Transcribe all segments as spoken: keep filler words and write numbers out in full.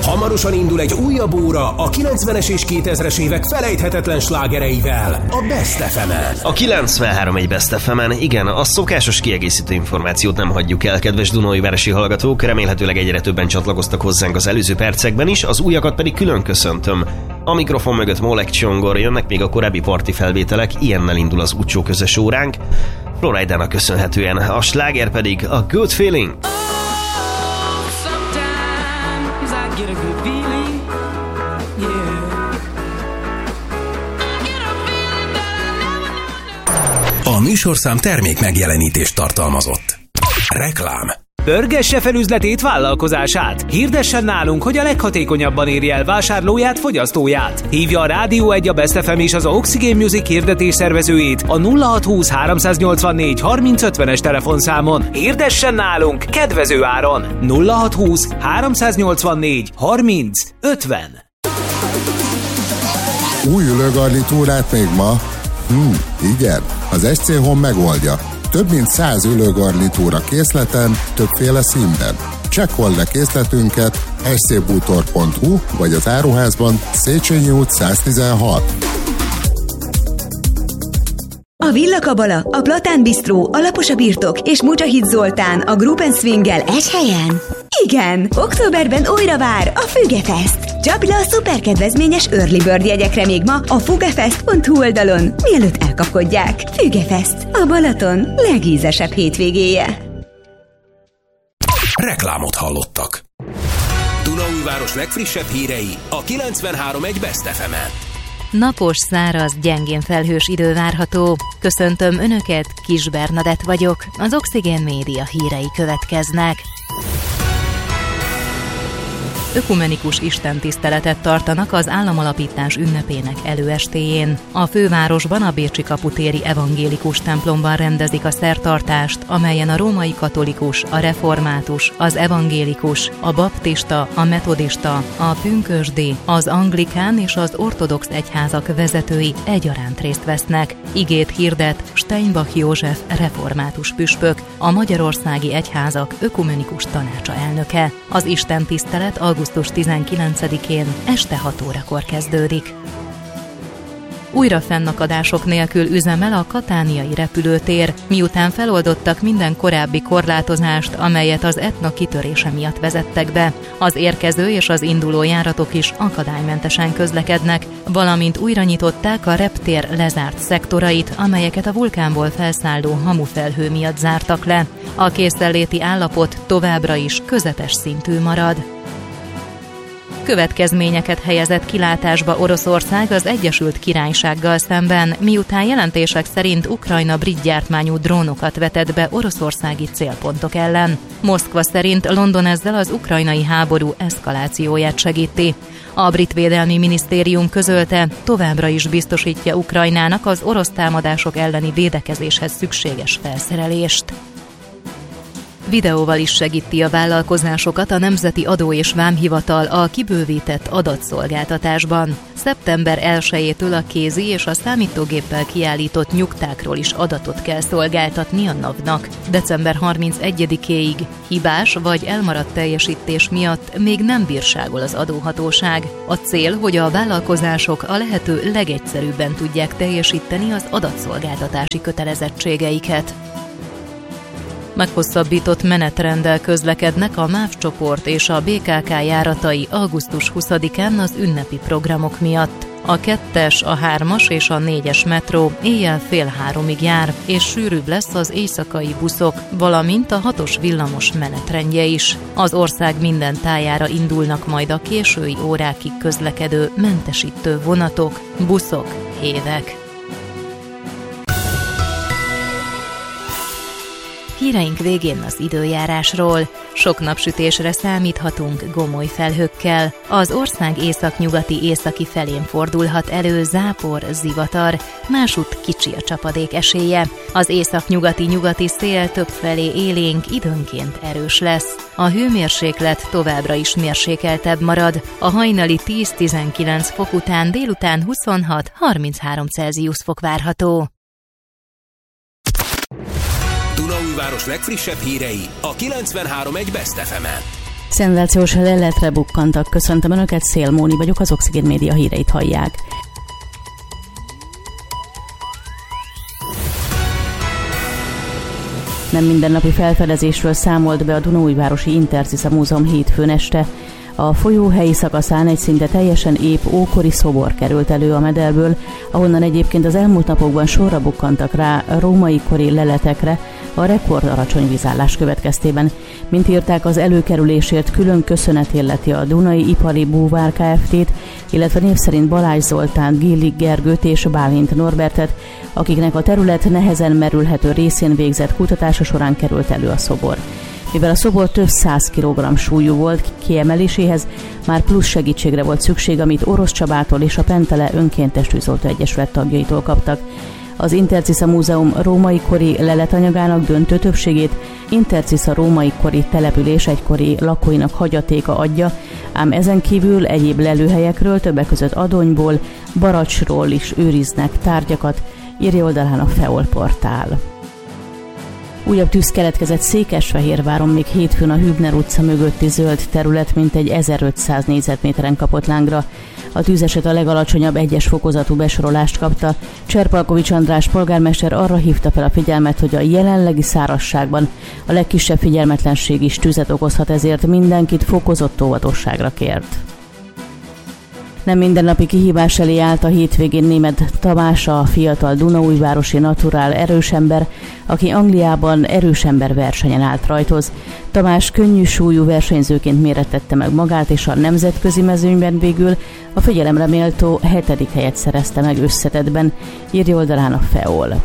Hamarosan indul egy újabb óra a kilencvenes és kétezres évek felejthetetlen slágereivel, a Best ef emen. A kilencvenhárom egy Best ef emen, igen, a szokásos kiegészítő információt nem hagyjuk el, kedves Dunaújvárosi hallgatók, remélhetőleg egyre többen csatlakoztak hozzánk az előző percekben is, az újakat pedig külön köszöntöm. A mikrofon mögött Molek Csongor, jönnek még a korábbi parti felvételek, ilyennel indul az Ucsó közös óránk. Floraidának köszönhetően, a sláger pedig a Good Feeling. A műsorszám termék megjelenítést tartalmazott. Reklám. Pörgesse fel üzletét, vállalkozását. Hirdessen nálunk, hogy a leghatékonyabban érje el vásárlóját, fogyasztóját. Hívja a Rádió egy, a Best ef em és az Oxygen Music hirdetés szervezőjét a nulla hat húsz háromszáznyolcvannégy harminc ötvenes telefonszámon. Hirdessen nálunk kedvező áron. nulla hat húsz háromszáznyolcvannégy harminc ötven. Új ülőgarnitúrát még ma? Hm, igen, az es cé Home megoldja. Több mint száz ülőgarnitúra készleten, többféle színben. Csekkold le készletünket es cé bútor pont hu vagy az áruházban, Széchenyi út száztizenhat. A Villa Kabala, a Platán Bistró, a Lapos a Birtok és Mujahid Zoltán a Group and Swinggel egy helyen? Igen! Októberben újra vár a Fügefest. Csapj le a szuperkedvezményes Early Bird jegyekre még ma a fugefest pont hu oldalon, mielőtt elkapkodják. Fügefest, a Balaton legízesebb hétvégéje. Reklámot hallottak. Dunaújváros legfrissebb hírei a kilencvenhárom egy Best ef emen. Napos, száraz, gyengén felhős idő várható. Köszöntöm Önöket, Kis Bernadett vagyok. Az Oxygen Média hírei következnek. Ökumenikus istentiszteletet tartanak az államalapítás ünnepének előestéjén. A fővárosban a Bécsi kaputéri evangélikus templomban rendezik a szertartást, amelyen a római katolikus, a református, az evangélikus, a baptista, a metodista, a pünkösdi, az anglikán és az ortodox egyházak vezetői egyaránt részt vesznek. Igét hirdet Steinbach József református püspök, a Magyarországi Egyházak Ökumenikus Tanácsa elnöke. Az istentisztelet augusztus tizenkilencedikén este hat órakor kezdődik. Újra fennakadások nélkül üzemel a katániai repülőtér, miután feloldottak minden korábbi korlátozást, amelyet az Etna kitörése miatt vezettek be. Az érkező és az induló járatok is akadálymentesen közlekednek, valamint újra nyitották a reptér lezárt szektorait, amelyeket a vulkánból felszálló hamufelhő miatt zártak le. A készenléti állapot továbbra is közepes szintű marad. Következményeket helyezett kilátásba Oroszország az Egyesült Királysággal szemben, miután jelentések szerint Ukrajna brit gyártmányú drónokat vetett be oroszországi célpontok ellen. Moszkva szerint London ezzel az ukrajnai háború eszkalációját segíti. A brit védelmi minisztérium közölte, továbbra is biztosítja Ukrajnának az orosz támadások elleni védekezéshez szükséges felszerelést. Videóval is segíti a vállalkozásokat a Nemzeti Adó és Vámhivatal a kibővített adatszolgáltatásban. szeptember elsejétől a kézi és a számítógéppel kiállított nyugtákról is adatot kell szolgáltatni a NAV-nak. december harmincegyedikéig hibás vagy elmaradt teljesítés miatt még nem bírságol az adóhatóság. A cél, hogy a vállalkozások a lehető legegyszerűbben tudják teljesíteni az adatszolgáltatási kötelezettségeiket. Meghosszabbított menetrenddel közlekednek a MÁV csoport és a bé ká ká járatai augusztus huszadikán az ünnepi programok miatt. A kettes, a hármas és a négyes metró éjjel fél háromig jár, és sűrűbb lesz az éjszakai buszok, valamint a hatos villamos menetrendje is. Az ország minden tájára indulnak majd a késői órákig közlekedő mentesítő vonatok, buszok, hévek. Híreink végén az időjárásról. Sok napsütésre számíthatunk gomoly felhőkkel. Az ország északnyugati északi felén fordulhat elő zápor, zivatar, másútt kicsi a csapadék esélye. Az északnyugati nyugati szél többfelé élénk, időnként erős lesz. A hőmérséklet továbbra is mérsékeltebb marad. A hajnali tíz-tizenkilenc fok után délután huszonhat-harminchárom Celsius fok várható. Dunaújváros legfrissebb hírei a kilencvenhárom egy Best ef emen. Szenzációs leletre bukkantak. Köszöntöm Önöket, Szél Móni vagyok, az Oxigén Média híreit hallják. Nem mindennapi felfedezésről számolt be a Dunaújvárosi Interciza Múzeum hétfőn este. A folyó helyi szakaszán egy szinte teljesen ép ókori szobor került elő a mederből, ahonnan egyébként az elmúlt napokban sorra bukkantak rá római kori leletekre a rekord alacsony vízállás következtében. Mint írták, az előkerülésért külön köszönet illeti a Dunai Ipari Búvár Kft-t, illetve név szerint Balázs Zoltánt, Gillik Gergőt és Bálint Norbertet, akiknek a terület nehezen merülhető részén végzett kutatása során került elő a szobor. Mivel a szobor több száz kilogramm súlyú volt, kiemeléséhez már plusz segítségre volt szükség, amit Orosz Csabától és a Pentele Önkéntes Tűzoltó Egyesület tagjaitól kaptak. Az Interciza Múzeum római kori leletanyagának döntő többségét Interciza római kori település egykori lakóinak hagyatéka adja, ám ezen kívül egyéb lelőhelyekről, többek között Adonyból, Baracsról is őriznek tárgyakat, írja oldalán a Feol portál. Újabb tűz keletkezett Székesfehérváron, még hétfőn a Hübner utca mögötti zöld terület mintegy ezerötszáz négyzetméteren kapott lángra. A tűzeset a legalacsonyabb egyes fokozatú besorolást kapta. Cserpalkovics András polgármester arra hívta fel a figyelmet, hogy a jelenlegi szárazságban a legkisebb figyelmetlenség is tüzet okozhat, ezért mindenkit fokozott óvatosságra kért. Nem mindennapi kihívás elé állt a hétvégén Németh Tamás, a fiatal dunaújvárosi naturál erősember, aki Angliában erősember versenyen állt rajtoz. Tamás könnyű súlyú versenyzőként mérettette meg magát, és a nemzetközi mezőnyben végül a figyelemre méltó hetedik helyet szerezte meg összetettben, írja oldalán a Feol.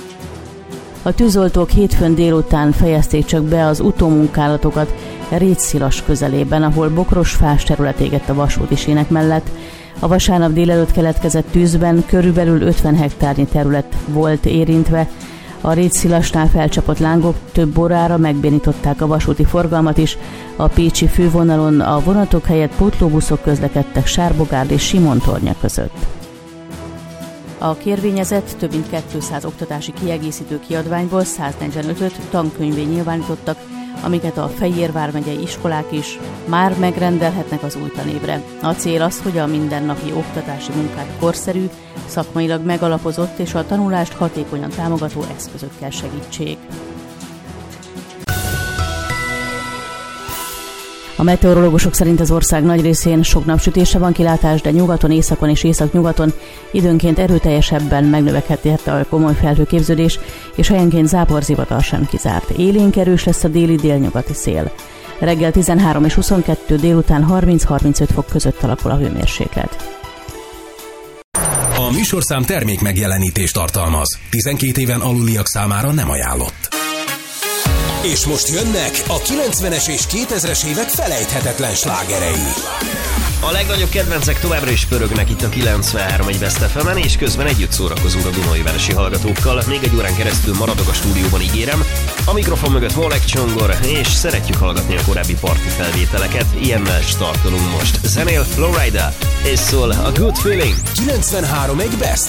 A tűzoltók hétfőn délután fejezték csak be az utómunkálatokat Rétszilas közelében, ahol bokros fás terület égett a vasúti sínek mellett. A vasárnap délelőtt keletkezett tűzben körülbelül ötven hektárnyi terület volt érintve. A Rétszilasnál felcsapott lángok több órára megbénították a vasúti forgalmat is. A pécsi fővonalon a vonatok helyett pótlóbuszok közlekedtek Sárbogárd és Simontornya között. A kérvényezett több mint kétszáz oktatási kiegészítő kiadványból száznegyvenötöt tankönyvvé nyilvánítottak, amiket a Fejér vármegyei iskolák is már megrendelhetnek az új tanévre. A cél az, hogy a mindennapi oktatási munkát korszerű, szakmailag megalapozott és a tanulást hatékonyan támogató eszközökkel segítsék. A meteorológusok szerint az ország nagy részén sok napsütésre van kilátás, de nyugaton, északon és északnyugaton időnként erőteljesebben megnövekedhet a komoly felhőképződés, és helyenként záporzivatar sem kizárt. Élénk erős lesz a déli délnyugati szél. Reggel tizenhárom és huszonkettő, délután harminc-harmincöt fok között alakul a hőmérséklet. A műsorszám termék megjelenítést tartalmaz. tizenkét éven aluliak számára nem ajánlott. És most jönnek a kilencvenes és kétezres évek felejthetetlen slágerei. A legnagyobb kedvencek továbbra is pörögnek itt a kilencvenhárom egy Best ef emen, és közben együtt szórakozunk a dunaújvárosi hallgatókkal. Még egy órán keresztül maradok a stúdióban, ígérem. A mikrofon mögött Molek Csongor, és szeretjük hallgatni a korábbi parti felvételeket. Ilyennel startolunk most. Zenél Flowrider, és szól a Good Feeling. kilencvenhárom egy Best